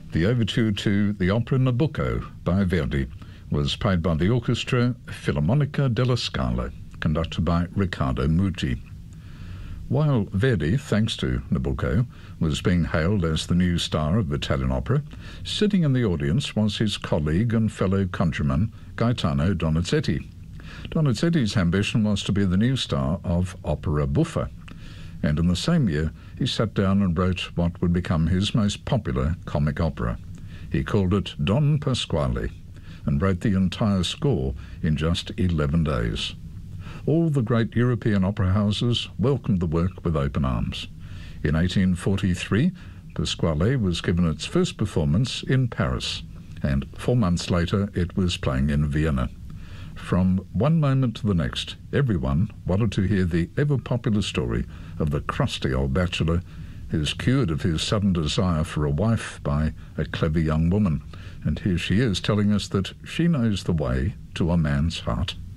The overture to the opera Nabucco by Verdi was played by the orchestra Filarmonica della Scala, conducted by Riccardo Muti. While Verdi, thanks to Nabucco, was being hailed as the new star of Italian opera, sitting in the audience was his colleague and fellow countryman Gaetano Donizetti. Donizetti's ambition was to be the new star of opera buffa, and in the same year he sat down and wrote what would become his most popular comic opera. He called it Don Pasquale, and wrote the entire score in just 11 days. All the great European opera houses welcomed the work with open arms. In 1843, Pasquale was given its first performance in Paris, and 4 months later it was playing in Vienna. From one moment to the next, everyone wanted to hear the ever-popular story of the crusty old bachelor who's cured of his sudden desire for a wife by a clever young woman. And here she is telling us that she knows the way to a man's heart.